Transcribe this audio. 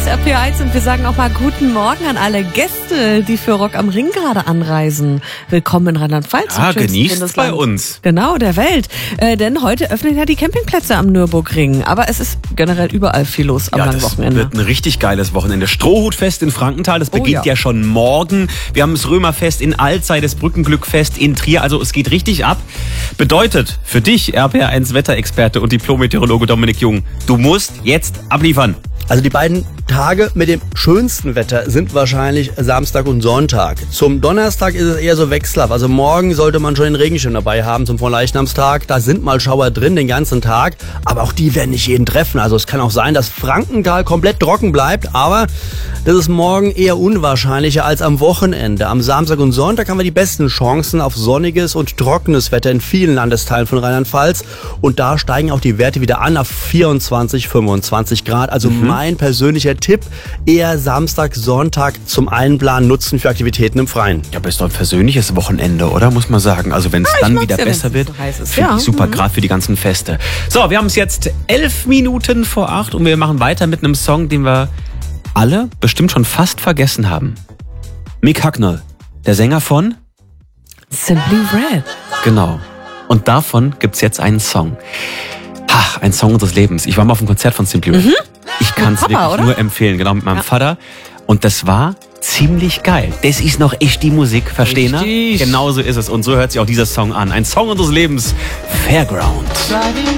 RPR1 und wir sagen auch mal guten Morgen an alle Gäste, die für Rock am Ring gerade anreisen. Willkommen in Rheinland-Pfalz. Ja, genießt bei uns. Genau, der Welt. Denn heute öffnen ja die Campingplätze am Nürburgring. Aber es ist generell überall viel los am langen Wochenende. Das wird ein richtig geiles Wochenende. Strohhutfest in Frankenthal, das beginnt ja schon morgen. Wir haben das Römerfest in Alzey, das Brückenglückfest in Trier. Also es geht richtig ab. Bedeutet für dich, RPR1 Wetterexperte und Diplom-Meteorologe Dominik Jung, du musst jetzt abliefern. Also die beiden Tage mit dem schönsten Wetter sind wahrscheinlich Samstag und Sonntag. Zum Donnerstag ist es eher so wechselhaft. Also morgen sollte man schon den Regenschirm dabei haben zum Vorleichnamstag. Da sind mal Schauer drin den ganzen Tag, aber auch die werden nicht jeden treffen. Also es kann auch sein, dass Frankenthal komplett trocken bleibt, aber das ist morgen eher unwahrscheinlicher als am Wochenende. Am Samstag und Sonntag haben wir die besten Chancen auf sonniges und trockenes Wetter in vielen Landesteilen von Rheinland-Pfalz. Und da steigen auch die Werte wieder an auf 24, 25 Grad. Also mein persönlicher Tipp, eher Samstag, Sonntag zum Einplanen nutzen für Aktivitäten im Freien. Ja, aber ist doch ein persönliches Wochenende, oder? Muss man sagen. Also wenn es dann wieder besser wird, finde ich super, gerade für die ganzen Feste. So, wir haben es jetzt 11 Minuten vor 8 und wir machen weiter mit einem Song, den wir alle bestimmt schon fast vergessen haben. Mick Hucknall, der Sänger von Simply Red. Genau. Und davon gibt's jetzt einen Song. Ach, ein Song unseres Lebens. Ich war mal auf einem Konzert von Simply Red. Ich kann es wirklich nur empfehlen, genau, mit meinem Vater. Und das war ziemlich geil. Das ist noch echt die Musik, verstehen ihr? Genau so ist es. Und so hört sich auch dieser Song an. Ein Song unseres Lebens, Fairground.